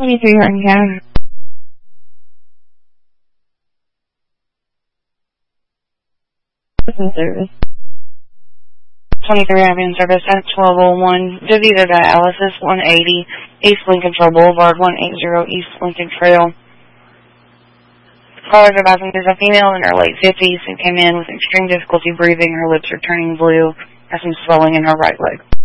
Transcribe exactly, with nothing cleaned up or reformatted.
twenty-three Horton County. Service. twenty-three Avenue Service at twelve oh one DeVita Dialysis, one eighty East Lincoln Trail Boulevard, one eighty East Lincoln Trail. Callers advising there's a female in her late fifties who came in with extreme difficulty breathing. Her lips are turning blue, has some swelling in her right leg.